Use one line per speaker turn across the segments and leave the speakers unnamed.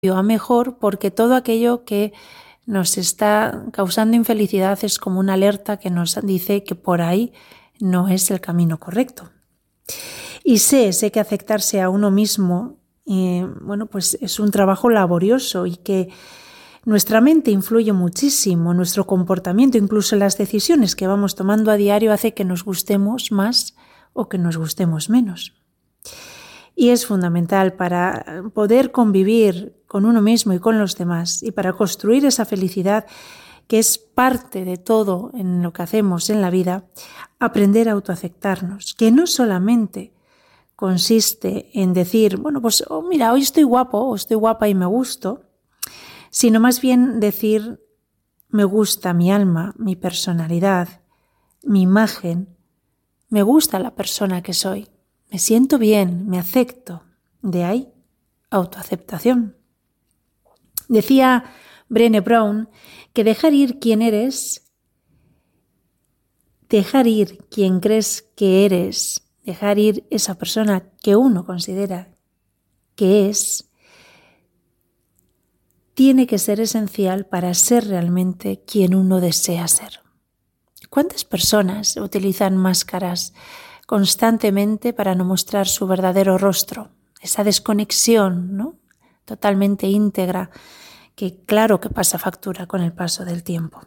a mejor, porque todo aquello que nos está causando infelicidad es como una alerta que nos dice que por ahí no es el camino correcto. Y sé que aceptarse a uno mismo, pues es un trabajo laborioso y que nuestra mente influye muchísimo, nuestro comportamiento, incluso las decisiones que vamos tomando a diario hace que nos gustemos más o que nos gustemos menos. Y es fundamental para poder convivir con uno mismo y con los demás y para construir esa felicidad que es parte de todo en lo que hacemos en la vida, aprender a autoaceptarnos, que no solamente consiste en decir, mira, hoy estoy guapo o estoy guapa y me gusto, sino más bien decir, me gusta mi alma, mi personalidad, mi imagen, me gusta la persona que soy. Me siento bien, me acepto. De ahí, autoaceptación. Decía Brené Brown que dejar ir quien eres, dejar ir quien crees que eres, dejar ir esa persona que uno considera que es, tiene que ser esencial para ser realmente quien uno desea ser. ¿Cuántas personas utilizan máscaras constantemente para no mostrar su verdadero rostro? Esa desconexión, ¿no?, totalmente íntegra, que claro que pasa factura con el paso del tiempo.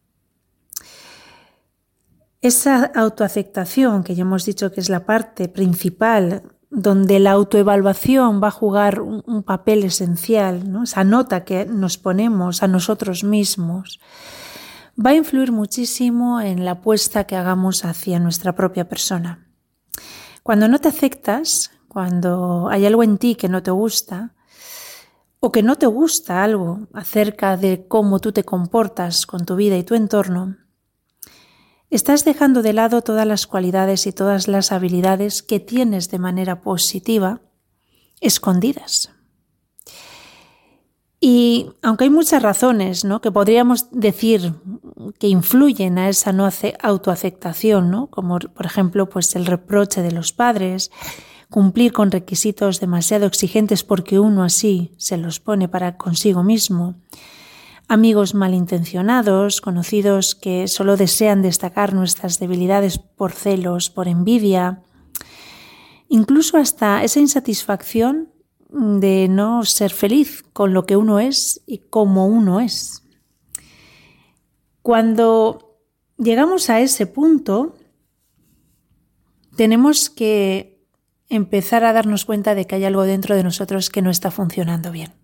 Esa autoaceptación, que ya hemos dicho que es la parte principal, donde la autoevaluación va a jugar un papel esencial, ¿no?, esa nota que nos ponemos a nosotros mismos, va a influir muchísimo en la apuesta que hagamos hacia nuestra propia persona. Cuando no te aceptas, cuando hay algo en ti que no te gusta, o que no te gusta algo acerca de cómo tú te comportas con tu vida y tu entorno, estás dejando de lado todas las cualidades y todas las habilidades que tienes de manera positiva escondidas. Y aunque hay muchas razones, ¿no?, que podríamos decir que influyen a esa no autoaceptación, ¿no?, como por ejemplo pues el reproche de los padres, cumplir con requisitos demasiado exigentes porque uno así se los pone para consigo mismo, amigos malintencionados, conocidos que solo desean destacar nuestras debilidades por celos, por envidia, incluso hasta esa insatisfacción de no ser feliz con lo que uno es y cómo uno es. Cuando llegamos a ese punto, tenemos que empezar a darnos cuenta de que hay algo dentro de nosotros que no está funcionando bien.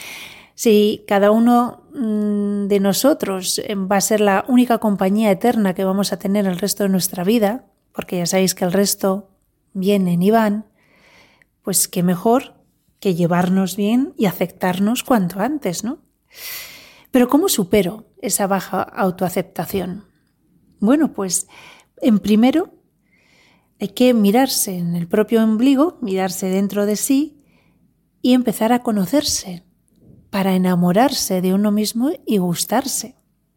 Si cada uno de nosotros va a ser la única compañía eterna que vamos a tener el resto de nuestra vida, porque ya sabéis que el resto vienen y van, pues qué mejor que llevarnos bien y aceptarnos cuanto antes, ¿no? Pero ¿cómo supero esa baja autoaceptación? Bueno, pues en primero hay que mirarse en el propio ombligo, mirarse dentro de sí y empezar a conocerse para enamorarse de uno mismo y gustarse.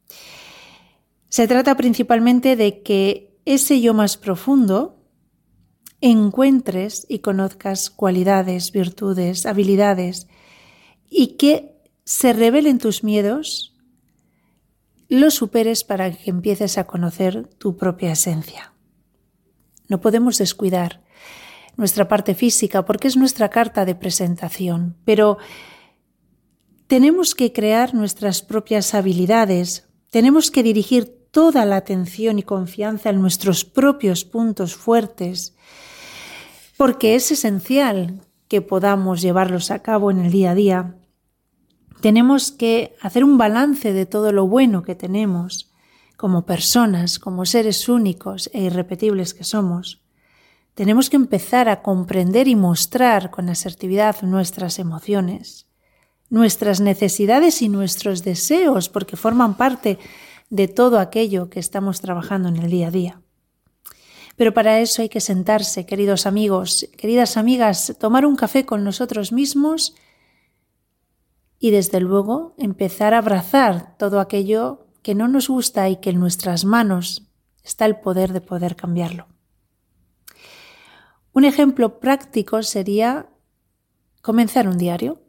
Se trata principalmente de que ese yo más profundo encuentres y conozcas cualidades, virtudes, habilidades y que se revelen tus miedos, los superes para que empieces a conocer tu propia esencia. No podemos descuidar nuestra parte física porque es nuestra carta de presentación, pero tenemos que crear nuestras propias habilidades, tenemos que dirigir toda la atención y confianza en nuestros propios puntos fuertes, porque es esencial que podamos llevarlos a cabo en el día a día. Tenemos que hacer un balance de todo lo bueno que tenemos como personas, como seres únicos e irrepetibles que somos. Tenemos que empezar a comprender y mostrar con asertividad nuestras emociones, nuestras necesidades y nuestros deseos, porque forman parte de todo aquello que estamos trabajando en el día a día. Pero para eso hay que sentarse, queridos amigos, queridas amigas, tomar un café con nosotros mismos y desde luego empezar a abrazar todo aquello que no nos gusta y que en nuestras manos está el poder de poder cambiarlo. Un ejemplo práctico sería comenzar un diario.